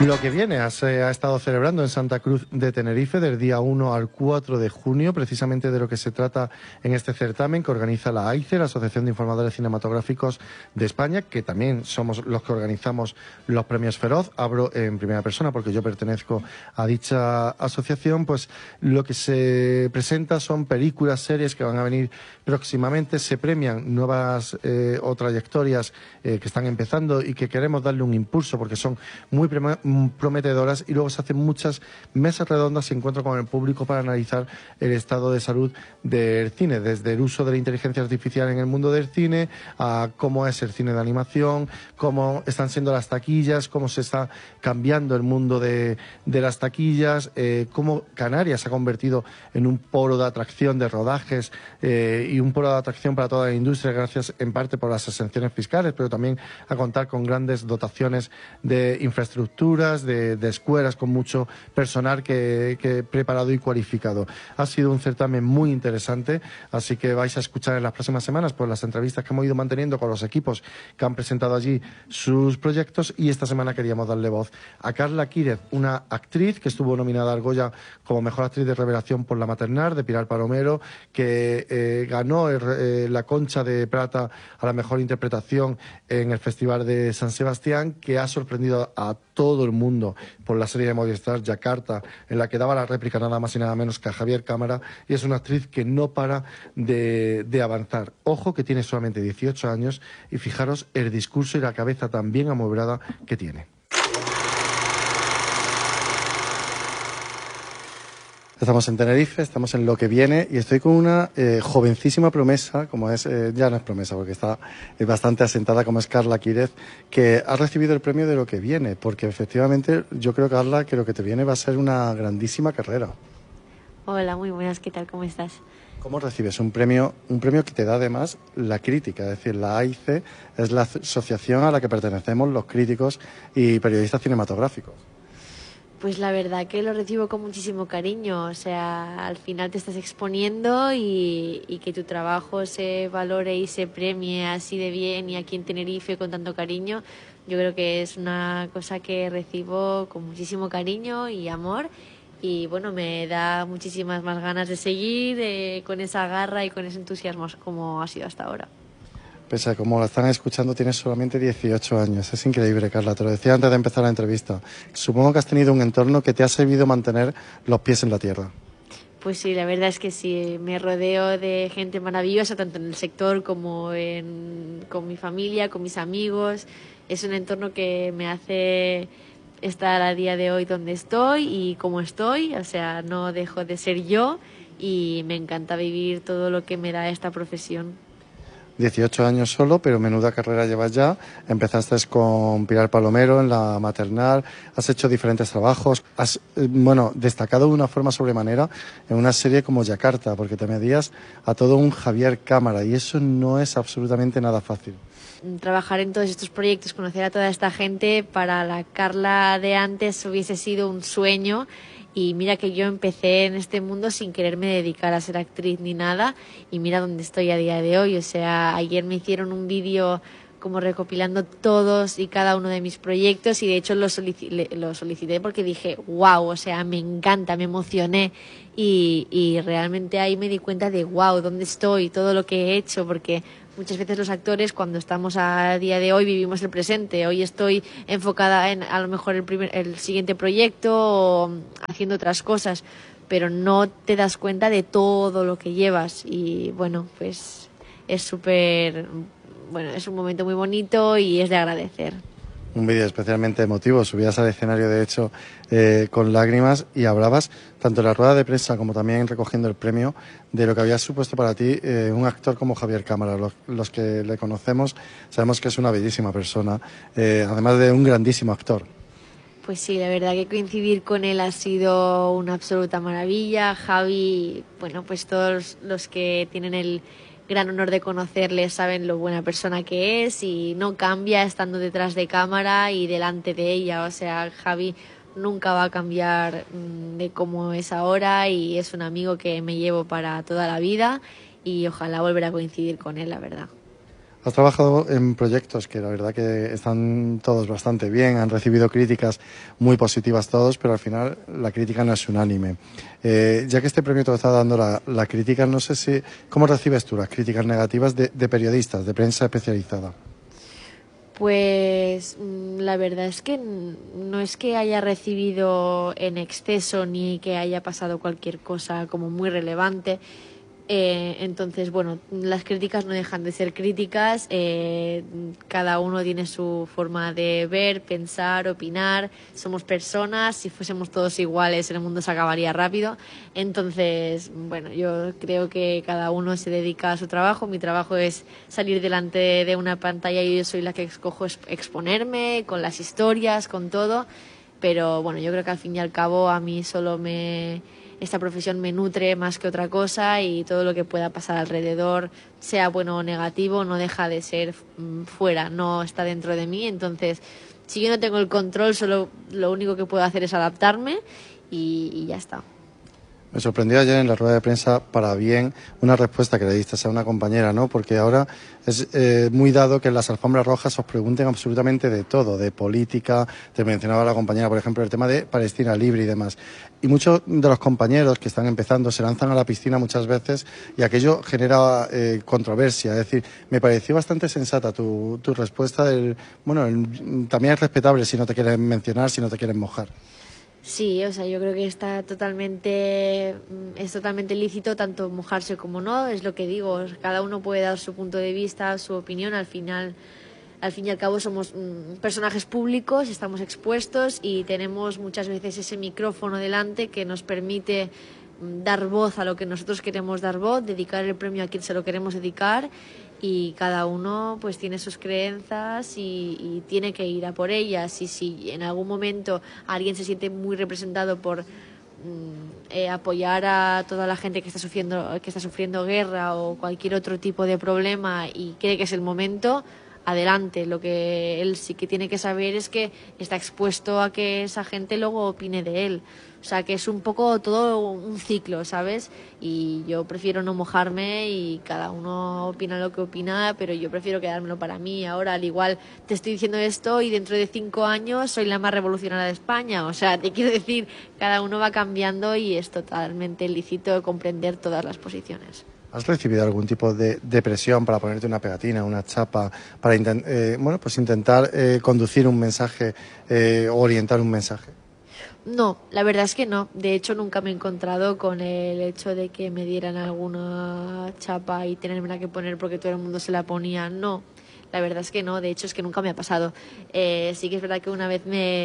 Lo que viene se ha estado celebrando en Santa Cruz de Tenerife del día 1 al 4 de junio, precisamente de lo que se trata en este certamen que organiza la AICE, la Asociación de Informadores Cinematográficos de España, que también somos los que organizamos los premios Feroz. Hablo en primera persona porque yo pertenezco a dicha asociación. Pues lo que se presenta son películas, series que van a venir próximamente. Se premian nuevas o trayectorias que están empezando y que queremos darle un impulso porque son muy prometedoras, y luego se hacen muchas mesas redondas y encuentros con el público para analizar el estado de salud del cine, desde el uso de la inteligencia artificial en el mundo del cine, a cómo es el cine de animación, cómo están siendo las taquillas, cómo se está cambiando el mundo de las taquillas, cómo Canarias se ha convertido en un polo de atracción de rodajes y un polo de atracción para toda la industria, gracias en parte por las exenciones fiscales, pero también a contar con grandes dotaciones de infraestructuras, de escuelas con mucho personal que preparado y cualificado. Ha sido un certamen muy interesante, así que vais a escuchar en las próximas semanas pues las entrevistas que hemos ido manteniendo con los equipos que han presentado allí sus proyectos, y esta semana queríamos darle voz a Carla Quírez, una actriz que estuvo nominada al Goya como mejor actriz de revelación por La Maternal, de Pilar Palomero, que ganó la Concha de Plata a la mejor interpretación en el Festival de San Sebastián, que ha sorprendido a todo el mundo por la serie de Movistar Yakarta, en la que daba la réplica nada más y nada menos que a Javier Cámara, y es una actriz que no para de avanzar. Ojo que tiene solamente 18 años y fijaros el discurso y la cabeza tan bien amueblada que tiene. Estamos en Tenerife, estamos en Lo que viene, y estoy con una jovencísima promesa, como es, ya no es promesa porque está bastante asentada, como es Carla Quírez, que ha recibido el premio de Lo que viene, porque efectivamente yo creo, Carla, que Lo que te viene va a ser una grandísima carrera. Hola, muy buenas, ¿qué tal? ¿Cómo estás? ¿Cómo recibes un premio que te da además la crítica? Es decir, la AICE es la asociación a la que pertenecemos los críticos y periodistas cinematográficos. Pues la verdad que lo recibo con muchísimo cariño, o sea, al final te estás exponiendo y que tu trabajo se valore y se premie así de bien y aquí en Tenerife con tanto cariño, yo creo que es una cosa que recibo con muchísimo cariño y amor, y bueno, me da muchísimas más ganas de seguir con esa garra y con ese entusiasmo como ha sido hasta ahora. Pese a como la están escuchando, tienes solamente 18 años. Es increíble, Carla. Te lo decía antes de empezar la entrevista. Supongo que has tenido un entorno que te ha servido mantener los pies en la tierra. Pues sí, la verdad es que sí, me rodeo de gente maravillosa, tanto en el sector como con mi familia, con mis amigos. Es un entorno que me hace estar a día de hoy donde estoy y como estoy, o sea, no dejo de ser yo, y me encanta vivir todo lo que me da esta profesión. 18 años solo, pero menuda carrera llevas ya. Empezaste con Pilar Palomero en La Maternal, has hecho diferentes trabajos, has destacado de una forma sobremanera en una serie como Yakarta, porque te medías a todo un Javier Cámara, y eso no es absolutamente nada fácil. Trabajar en todos estos proyectos, conocer a toda esta gente, para la Carla de antes hubiese sido un sueño. Y mira que yo empecé en este mundo sin quererme dedicar a ser actriz ni nada, y mira dónde estoy a día de hoy. O sea, ayer me hicieron un vídeo como recopilando todos y cada uno de mis proyectos, y de hecho lo solicité porque dije, wow, o sea, me encanta, me emocioné, y realmente ahí me di cuenta de wow, dónde estoy, todo lo que he hecho, porque muchas veces los actores, cuando estamos a día de hoy, vivimos el presente. Hoy estoy enfocada en a lo mejor el siguiente proyecto o haciendo otras cosas, pero no te das cuenta de todo lo que llevas. Y bueno, pues es es un momento muy bonito y es de agradecer. Un vídeo especialmente emotivo, subías al escenario de hecho con lágrimas, y hablabas tanto en la rueda de prensa como también recogiendo el premio de lo que había supuesto para ti un actor como Javier Cámara. Los que le conocemos sabemos que es una bellísima persona, además de un grandísimo actor. Pues sí, la verdad que coincidir con él ha sido una absoluta maravilla. Javi, bueno, pues todos los que tienen el gran honor de conocerle saben lo buena persona que es, y no cambia estando detrás de cámara y delante de ella. O sea, Javi nunca va a cambiar de cómo es ahora, y es un amigo que me llevo para toda la vida, y ojalá volver a coincidir con él, la verdad. Has trabajado en proyectos que la verdad que están todos bastante bien, han recibido críticas muy positivas todos, pero al final la crítica no es unánime. Ya que este premio te lo está dando la crítica, no sé si cómo recibes tú las críticas negativas de periodistas, de prensa especializada. Pues la verdad es que no es que haya recibido en exceso ni que haya pasado cualquier cosa como muy relevante. Entonces, bueno, las críticas no dejan de ser críticas. Cada uno tiene su forma de ver, pensar, opinar. Somos personas. Si fuésemos todos iguales, el mundo se acabaría rápido. Entonces, bueno, yo creo que cada uno se dedica a su trabajo. Mi trabajo es salir delante de una pantalla y yo soy la que escojo exponerme con las historias, con todo. Pero bueno, yo creo que al fin y al cabo a mí esta profesión me nutre más que otra cosa y todo lo que pueda pasar alrededor, sea bueno o negativo, no deja de ser fuera, no está dentro de mí. Entonces, si yo no tengo el control, solo lo único que puedo hacer es adaptarme y ya está. Me sorprendió ayer en la rueda de prensa, para bien, una respuesta que le diste a una compañera, ¿no? Porque ahora es muy dado que en las alfombras rojas os pregunten absolutamente de todo, de política, te mencionaba la compañera, por ejemplo, el tema de Palestina libre y demás. Y muchos de los compañeros que están empezando se lanzan a la piscina muchas veces y aquello genera controversia. Es decir, me pareció bastante sensata tu respuesta también es respetable si no te quieren mencionar, si no te quieren mojar. Sí, o sea, yo creo que es totalmente lícito tanto mojarse como no, es lo que digo, cada uno puede dar su punto de vista, su opinión, al fin y al cabo somos personajes públicos, estamos expuestos y tenemos muchas veces ese micrófono delante que nos permite dar voz a lo que nosotros queremos dar voz, dedicar el premio a quien se lo queremos dedicar y cada uno pues tiene sus creencias y tiene que ir a por ellas y si en algún momento alguien se siente muy representado por apoyar a toda la gente que está sufriendo guerra o cualquier otro tipo de problema y cree que es el momento, adelante. Lo que él sí que tiene que saber es que está expuesto a que esa gente luego opine de él. O sea, que es un poco todo un ciclo, ¿sabes? Y yo prefiero no mojarme y cada uno opina lo que opina, pero yo prefiero quedármelo para mí. Ahora, al igual, te estoy diciendo esto y dentro de 5 años soy la más revolucionaria de España. O sea, te quiero decir, cada uno va cambiando y es totalmente lícito comprender todas las posiciones. ¿Has recibido algún tipo de presión para ponerte una pegatina, una chapa, para intentar conducir un mensaje o orientar un mensaje? No, la verdad es que no. De hecho, nunca me he encontrado con el hecho de que me dieran alguna chapa y tenerme que poner porque todo el mundo se la ponía. No, la verdad es que no. De hecho, es que nunca me ha pasado. Sí que es verdad que una vez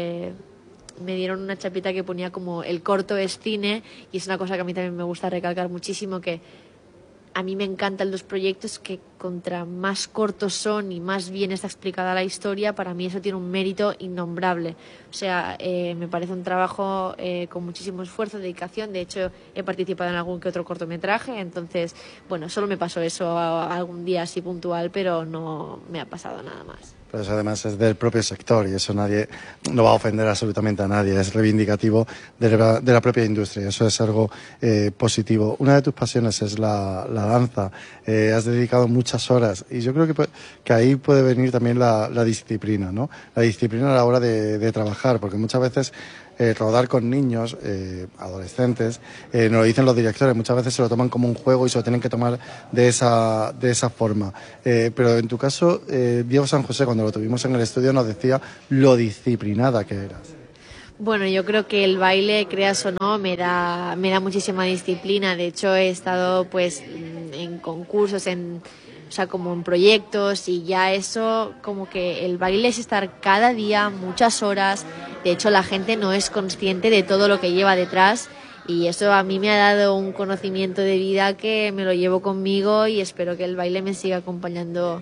me dieron una chapita que ponía como el corto es cine y es una cosa que a mí también me gusta recalcar muchísimo, que a mí me encantan los proyectos que contra más cortos son y más bien está explicada la historia, para mí eso tiene un mérito innombrable. O sea, me parece un trabajo con muchísimo esfuerzo, dedicación. De hecho, he participado en algún que otro cortometraje, entonces, bueno, solo me pasó eso algún día así puntual, pero no me ha pasado nada más. Pero eso además es del propio sector y eso nadie no va a ofender absolutamente a nadie, es reivindicativo de la propia industria, eso es algo positivo. Una de tus pasiones es la danza, has dedicado muchas horas y yo creo que ahí puede venir también la disciplina, ¿no? La disciplina a la hora de trabajar, porque muchas veces rodar con niños, adolescentes, nos lo dicen los directores, muchas veces se lo toman como un juego y se lo tienen que tomar de esa forma. Pero en tu caso, Diego San José, cuando lo tuvimos en el estudio, nos decía lo disciplinada que eras. Bueno, yo creo que el baile, creas o no, me da muchísima disciplina. De hecho, he estado pues en concursos, o sea, como en proyectos y ya eso, como que el baile es estar cada día, muchas horas. De hecho, la gente no es consciente de todo lo que lleva detrás y eso a mí me ha dado un conocimiento de vida que me lo llevo conmigo y espero que el baile me siga acompañando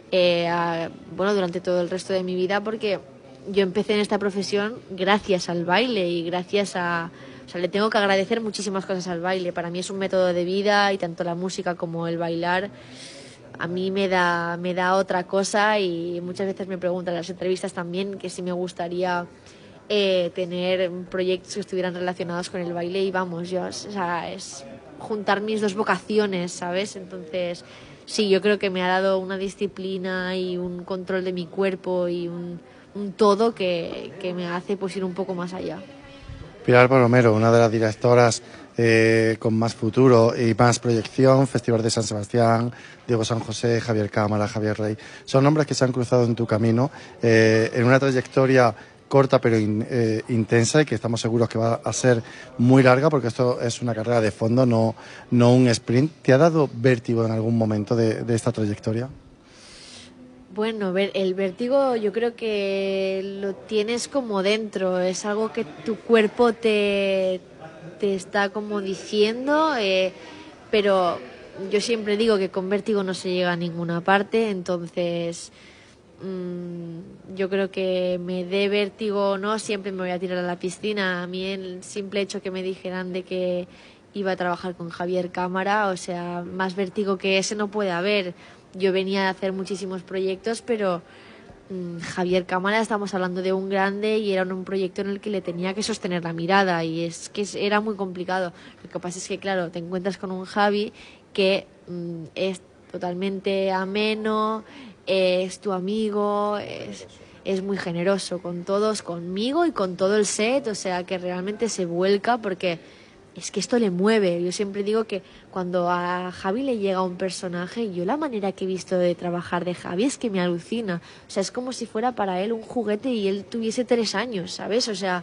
durante todo el resto de mi vida, porque yo empecé en esta profesión gracias al baile y o sea, le tengo que agradecer muchísimas cosas al baile. Para mí es un método de vida y tanto la música como el bailar a mí me da otra cosa y muchas veces me preguntan en las entrevistas también que si me gustaría tener proyectos que estuvieran relacionados con el baile y vamos, o sea, es juntar mis dos vocaciones, ¿sabes? Entonces sí, yo creo que me ha dado una disciplina y un control de mi cuerpo y un todo que me hace pues ir un poco más allá. Pilar Palomero, una de las directoras con más futuro y más proyección, Festival de San Sebastián, Diego San José, Javier Cámara, Javier Rey, son nombres que se han cruzado en tu camino en una trayectoria corta pero intensa y que estamos seguros que va a ser muy larga porque esto es una carrera de fondo, no un sprint. ¿Te ha dado vértigo en algún momento de esta trayectoria? Bueno, el vértigo yo creo que lo tienes como dentro, es algo que tu cuerpo te está como diciendo, pero yo siempre digo que con vértigo no se llega a ninguna parte, entonces yo creo que me dé vértigo o no, siempre me voy a tirar a la piscina. A mí el simple hecho que me dijeran de que iba a trabajar con Javier Cámara, o sea, más vértigo que ese no puede haber. Yo venía a hacer muchísimos proyectos, pero Javier Cámara, estamos hablando de un grande y era un proyecto en el que le tenía que sostener la mirada y es que era muy complicado. Lo que pasa es que, claro, te encuentras con un Javi que es totalmente ameno, es tu amigo, es muy generoso con todos, conmigo y con todo el set, o sea, que realmente se vuelca porque es que esto le mueve. Yo siempre digo que cuando a Javi le llega un personaje, yo la manera que he visto de trabajar de Javi es que me alucina. O sea, es como si fuera para él un juguete y él tuviese 3 años, ¿sabes? O sea,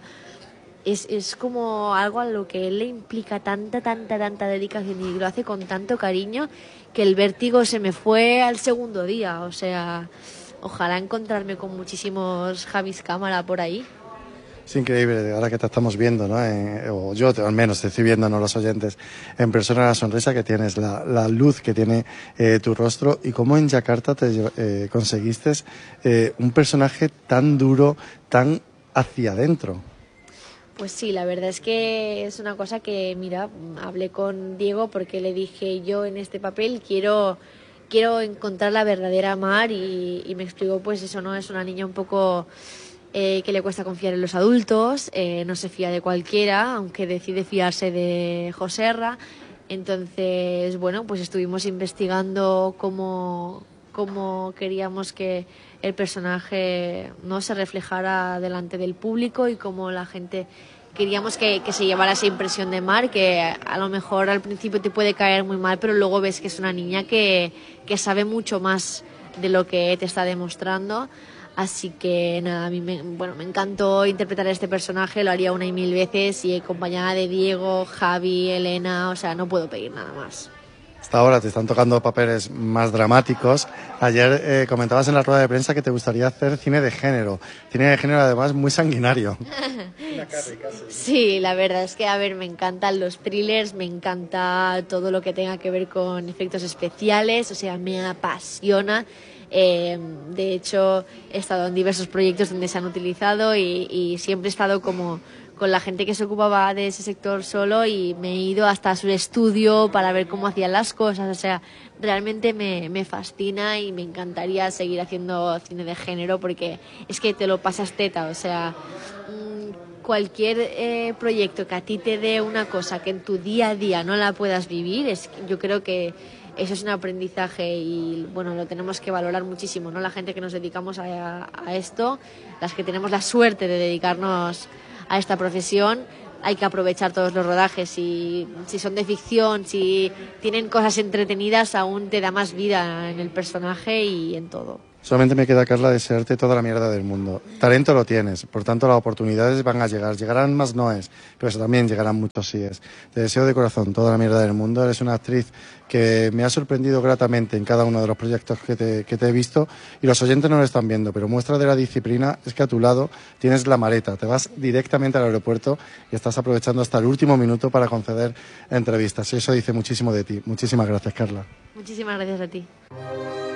es como algo a lo que él le implica tanta dedicación y lo hace con tanto cariño que el vértigo se me fue al segundo día. O sea, ojalá encontrarme con muchísimos Javis Cámara por ahí. Es increíble, ahora que te estamos viendo, ¿no? O yo al menos te estoy viendo, no los oyentes, en persona la sonrisa que tienes, la luz que tiene tu rostro y cómo en Yakarta te conseguiste un personaje tan duro, tan hacia adentro. Pues sí, la verdad es que es una cosa que, mira, hablé con Diego porque le dije yo en este papel quiero encontrar la verdadera Mar y me explicó pues eso, ¿no? Es una niña un poco que le cuesta confiar en los adultos, no se fía de cualquiera, aunque decide fiarse de Joserra. Entonces, bueno, pues estuvimos investigando cómo queríamos que el personaje no se reflejara delante del público y cómo la gente queríamos que se llevara esa impresión de Mar, que a lo mejor al principio te puede caer muy mal, pero luego ves que es una niña que sabe mucho más de lo que te está demostrando. Así que nada, a mí me encantó interpretar a este personaje, lo haría una y mil veces y acompañada de Diego, Javi, Elena, o sea, no puedo pedir nada más. Hasta ahora te están tocando papeles más dramáticos. Ayer comentabas en la rueda de prensa que te gustaría hacer cine de género además muy sanguinario. Sí, la verdad es que, a ver, me encantan los thrillers, me encanta todo lo que tenga que ver con efectos especiales, o sea, me apasiona. De hecho, he estado en diversos proyectos donde se han utilizado y siempre he estado como con la gente que se ocupaba de ese sector solo y me he ido hasta su estudio para ver cómo hacían las cosas. O sea, realmente me fascina y me encantaría seguir haciendo cine de género porque es que te lo pasas teta. O sea, cualquier proyecto que a ti te dé una cosa que en tu día a día no la puedas vivir, yo creo que eso es un aprendizaje y bueno, lo tenemos que valorar muchísimo, ¿no? La gente que nos dedicamos a esto, las que tenemos la suerte de dedicarnos a esta profesión, hay que aprovechar todos los rodajes y si son de ficción, si tienen cosas entretenidas, aún te da más vida en el personaje y en todo. Solamente me queda, Carla, desearte toda la mierda del mundo. Talento lo tienes, por tanto las oportunidades van a llegar. Llegarán más noes, pero eso también llegarán muchos síes. Te deseo de corazón toda la mierda del mundo. Eres una actriz que me ha sorprendido gratamente en cada uno de los proyectos que te he visto y los oyentes no lo están viendo, pero muestra de la disciplina es que a tu lado tienes la maleta, te vas directamente al aeropuerto y estás aprovechando hasta el último minuto para conceder entrevistas. Y eso dice muchísimo de ti. Muchísimas gracias, Carla. Muchísimas gracias a ti.